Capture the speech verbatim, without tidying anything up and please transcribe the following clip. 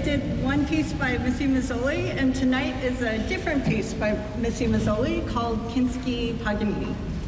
did one piece by Missy Mazzoli, and tonight is a different piece by Missy Mazzoli called Kinski Paganini.